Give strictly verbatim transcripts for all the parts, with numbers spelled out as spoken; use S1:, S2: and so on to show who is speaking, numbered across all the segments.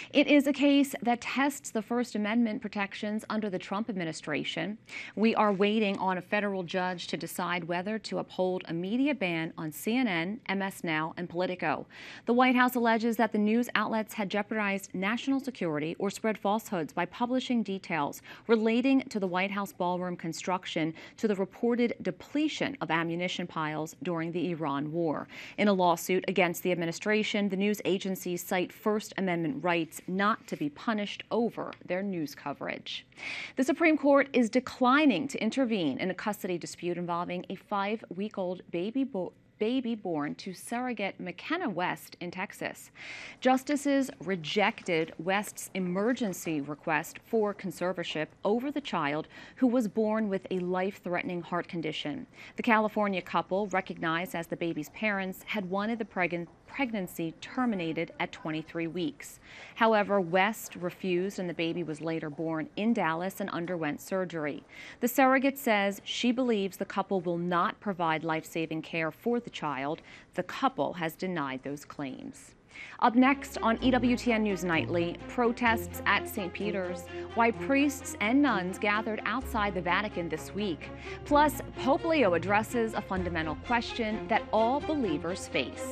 S1: It is a case that tests the First Amendment protections under the Trump administration. We are waiting on a federal judge to decide whether to uphold a media ban on C N N, M S Now, and Politico. The White House alleges that the news outlets had jeopardized national security or spread falsehoods by publishing details relating to the White House ballroom construction to the reported depletion of ammunition piles during the Iran war. In a lawsuit against the administration, the news agencies cite First Amendment rights not to be punished over their news coverage. The Supreme Court is declining to intervene in a custody dispute involving a five-week-old baby boy baby born to surrogate McKenna West in Texas. Justices rejected West's emergency request for conservatorship over the child who was born with a life-threatening heart condition. The California couple, recognized as the baby's parents, had wanted the pregn pregnancy terminated at twenty-three weeks. However, West refused and the baby was later born in Dallas and underwent surgery. The surrogate says she believes the couple will not provide life-saving care for the child. The couple has denied those claims. Up next on E W T N News Nightly, protests at Saint Peter's, why priests and nuns gathered outside the Vatican this week. Plus, Pope Leo addresses a fundamental question that all believers face.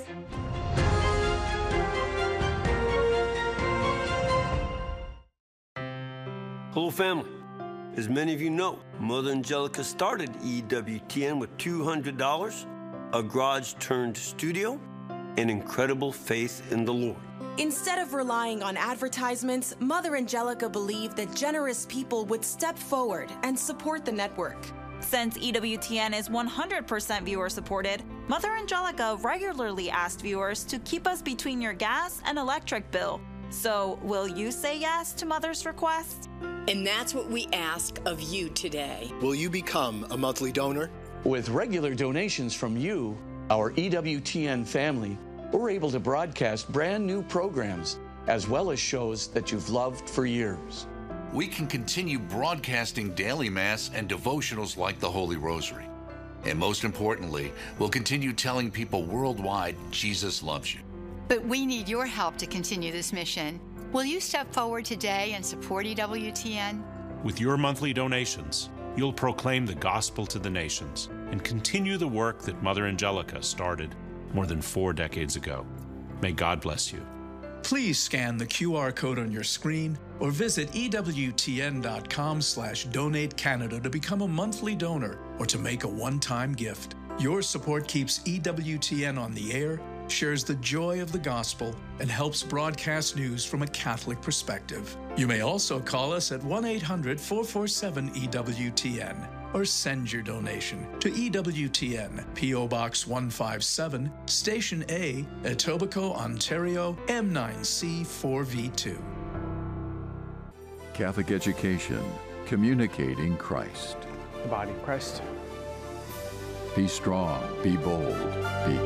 S2: Hello, family. As many of you know, Mother Angelica started E W T N with two hundred dollars, a garage-turned studio, and incredible faith in the Lord.
S3: Instead of relying on advertisements, Mother Angelica believed that generous people would step forward and support the network.
S4: Since E W T N is one hundred percent viewer-supported, Mother Angelica regularly asked viewers to keep us between your gas and electric bill. So, will you say yes to Mother's request?
S5: And that's what we ask of you today.
S6: Will you become a monthly donor?
S7: With regular donations from you, our E W T N family, we're able to broadcast brand new programs, as well as shows that you've loved for years.
S8: We can continue broadcasting daily Mass and devotionals like the Holy Rosary. And most importantly, we'll continue telling people worldwide Jesus loves you.
S9: But we need your help to continue this mission. Will you step forward today and support E W T N?
S10: With your monthly donations, you'll proclaim the gospel to the nations and continue the work that Mother Angelica started more than four decades ago. May God bless you.
S11: Please scan the Q R code on your screen or visit E W T N dot com slash donate Canada to become a monthly donor or to make a one-time gift. Your support keeps E W T N on the air, shares the joy of the gospel, and helps broadcast news from a Catholic perspective. You may also call us at one eight hundred, four four seven, E W T N or send your donation to E W T N, P O Box one five seven, Station A, Etobicoke, Ontario, M nine C four V two.
S12: Catholic education, communicating Christ.
S13: The body of Christ.
S12: Be strong, be bold, be